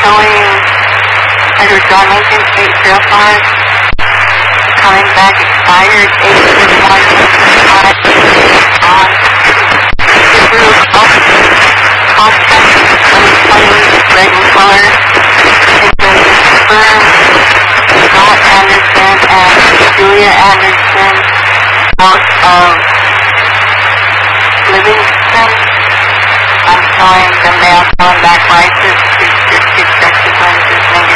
showing under John Lincoln 805, coming back expired 831 on Subaru Costa 2020 red in color. It's been confirmed Scott Anderson and Julia Anderson out of Livingston. I'm showing them they have gone back license to restricted sexual lenses.